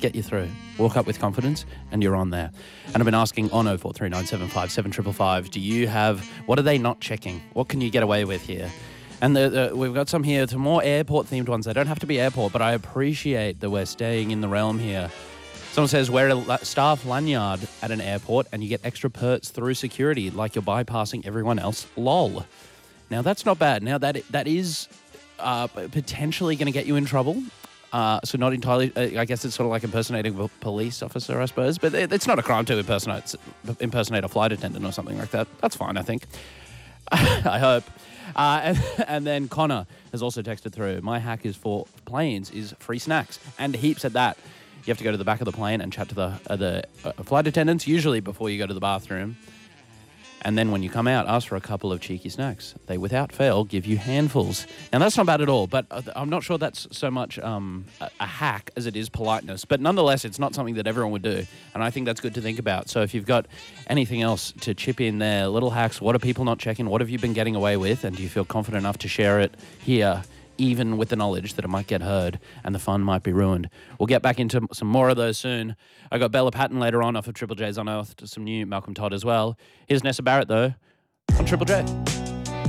get you through. Walk up with confidence and you're on there. And I've been asking on 0439757555, do you have, what are they not checking? What can you get away with here? And we've got some here, some more airport-themed ones. They don't have to be airport, but I appreciate that we're staying in the realm here. Someone says, wear a staff lanyard at an airport and you get extra perks through security, like you're bypassing everyone else. Lol. Now, that's not bad. Now, that is potentially going to get you in trouble. So not entirely, I guess it's sort of like impersonating a police officer, I suppose. But it's not a crime to impersonate a flight attendant or something like that. That's fine, I think. I hope. And then Connor has also texted through, my hack is for planes is free snacks and heaps at that. You have to go to the back of the plane and chat to the flight attendants, usually before you go to the bathroom. And then when you come out, ask for a couple of cheeky snacks. They, without fail, give you handfuls. Now, that's not bad at all, but I'm not sure that's so much a hack as it is politeness. But nonetheless, it's not something that everyone would do. And I think that's good to think about. So if you've got anything else to chip in there, little hacks, what are people not checking? What have you been getting away with? And do you feel confident enough to share it here, even with the knowledge that it might get heard and the fun might be ruined? We'll get back into some more of those soon. I got Bella Patton later on off of Triple J's Unearthed, some new Malcolm Todd as well. Here's Nessa Barrett, though, on Triple J.